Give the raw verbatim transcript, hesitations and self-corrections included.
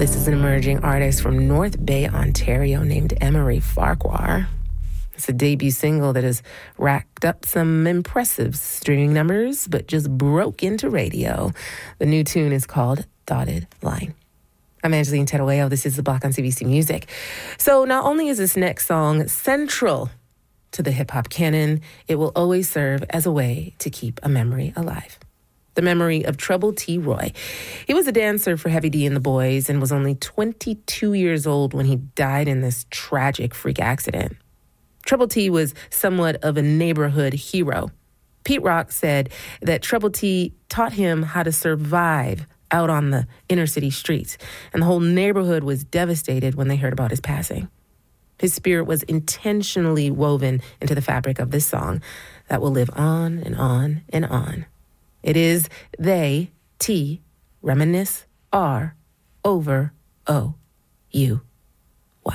This is an emerging artist from North Bay, Ontario, named Emery Farquhar. It's a debut single that has racked up some impressive streaming numbers, but just broke into radio. The new tune is called Dotted Line. I'm Angeline Terueo. This is The Block on C B C Music. So not only is this next song central to the hip-hop canon, it will always serve as a way to keep a memory alive. The memory of Trouble T. Roy. He was a dancer for Heavy D and the Boys and was only twenty-two years old when he died in this tragic freak accident. Trouble T was somewhat of a neighborhood hero. Pete Rock said that Trouble T taught him how to survive out on the inner city streets, and the whole neighborhood was devastated when they heard about his passing. His spirit was intentionally woven into the fabric of this song that will live on and on and on. It is They, T, Reminisce, R, Over, O, You.